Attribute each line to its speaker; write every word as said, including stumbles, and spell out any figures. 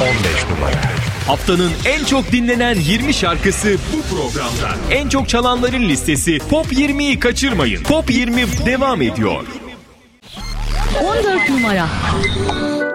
Speaker 1: on beş numara.
Speaker 2: Haftanın en çok dinlenen yirmi şarkısı bu programda. En çok çalanların listesi Top yirmiyi kaçırmayın. Top yirmi devam ediyor.
Speaker 3: on dört numara.